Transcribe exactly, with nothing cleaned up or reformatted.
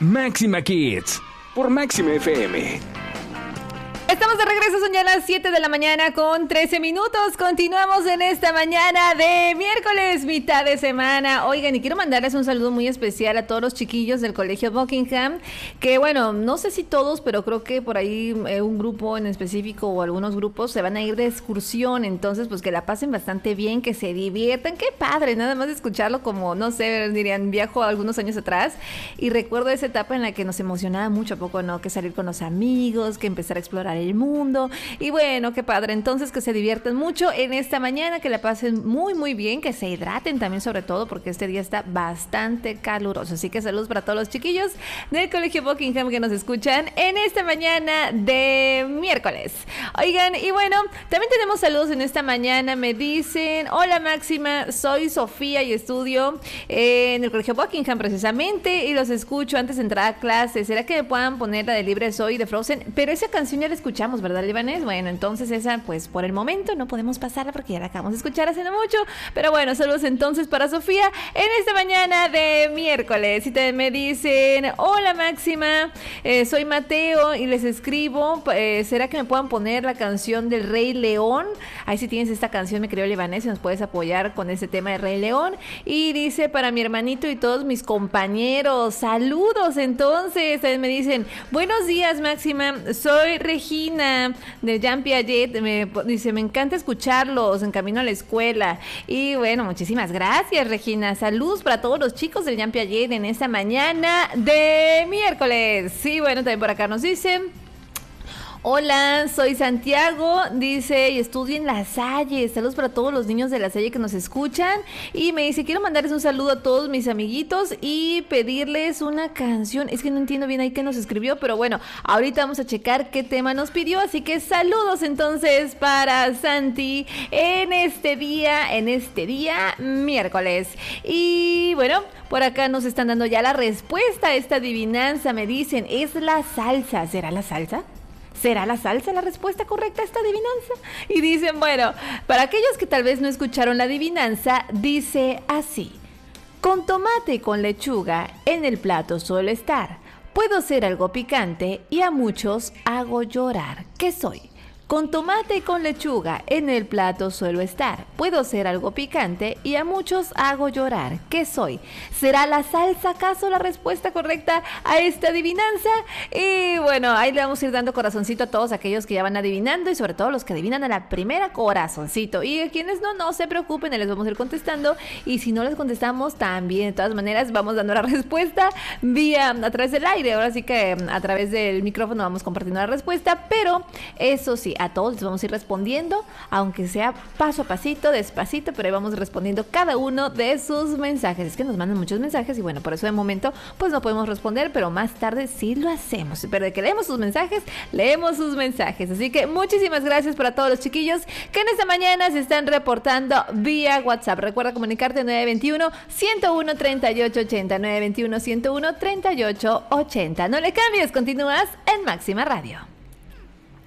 Máxima Kids por Máxima F M. Estamos de regreso, son ya las siete de la mañana con trece minutos. Continuamos en esta mañana de miércoles, mitad de semana. Oigan, y quiero mandarles un saludo muy especial a todos los chiquillos del Colegio Buckingham, que bueno, no sé si todos, pero creo que por ahí eh, un grupo en específico o algunos grupos se van a ir de excursión. Entonces, pues que la pasen bastante bien, que se diviertan. Qué padre, nada más de escucharlo como, no sé, dirían, viajo algunos años atrás y recuerdo esa etapa en la que nos emocionaba mucho, ¿a poco no? Que salir con los amigos, que empezar a explorar el mundo, y bueno, qué padre. Entonces, que se diviertan mucho en esta mañana, que la pasen muy muy bien, que se hidraten también, sobre todo porque este día está bastante caluroso. Así que saludos para todos los chiquillos del Colegio Buckingham que nos escuchan en esta mañana de miércoles. Oigan, y bueno, también tenemos saludos en esta mañana. Me dicen: hola Máxima, soy Sofía y estudio en el Colegio Buckingham precisamente, y los escucho antes de entrar a clase. ¿Será que me puedan poner la de Libre Soy de Frozen? Pero esa canción ya la escuchamos, ¿verdad, Libanés? Bueno, entonces esa, pues por el momento no podemos pasarla porque ya la acabamos de escuchar hace no mucho. Pero bueno, saludos entonces para Sofía en esta mañana de miércoles. Y te me dicen: hola Máxima, eh, soy Mateo y les escribo, eh, ¿será que me puedan poner la canción del Rey León? Ahí si tienes esta canción, mi querido Libanés, si nos puedes apoyar con ese tema de Rey León. Y dice: para mi hermanito y todos mis compañeros, saludos. Entonces también me dicen: buenos días Máxima, soy Regina de Jean Piaget. Me dice: me encanta escucharlos en camino a la escuela. Y bueno, muchísimas gracias, Regina. Saludos para todos los chicos del Jean Piaget en esta mañana de miércoles. Sí, bueno, también por acá nos dicen: hola, soy Santiago, dice, y estudio en La Salle. Saludos para todos los niños de La Salle que nos escuchan. Y me dice: quiero mandarles un saludo a todos mis amiguitos y pedirles una canción. Es que no entiendo bien ahí qué nos escribió, pero bueno, ahorita vamos a checar qué tema nos pidió. Así que saludos entonces para Santi en este día, en este día miércoles. Y bueno, por acá nos están dando ya la respuesta a esta adivinanza. Me dicen: es la salsa. ¿Será la salsa? ¿Será la salsa la respuesta correcta a esta adivinanza? Y dicen, bueno, para aquellos que tal vez no escucharon la adivinanza, dice así: con tomate y con lechuga en el plato suelo estar. Puedo ser algo picante y a muchos hago llorar. ¿Qué soy? Con tomate y con lechuga en el plato suelo estar. Puedo ser algo picante y a muchos hago llorar. ¿Qué soy? ¿Será la salsa acaso la respuesta correcta a esta adivinanza? Y bueno, ahí le vamos a ir dando corazoncito a todos aquellos que ya van adivinando, y sobre todo los que adivinan a la primera, corazoncito. Y a quienes no, no se preocupen, les vamos a ir contestando. Y si no les contestamos, también de todas maneras vamos dando la respuesta vía a través del aire. Ahora sí que a través del micrófono vamos compartiendo la respuesta, pero eso sí, a todos les vamos a ir respondiendo, aunque sea paso a pasito, despacito, pero ahí vamos respondiendo cada uno de sus mensajes. Es que nos mandan muchos mensajes y bueno, por eso de momento pues no podemos responder, pero más tarde sí lo hacemos. Pero de que leemos sus mensajes, leemos sus mensajes. Así que muchísimas gracias para todos los chiquillos que en esta mañana se están reportando vía WhatsApp. Recuerda comunicarte nueve veintiuno, ciento uno, treinta y ocho ochenta, nueve veintiuno, ciento uno, treinta y ocho ochenta. No le cambies, continúas en Máxima Radio.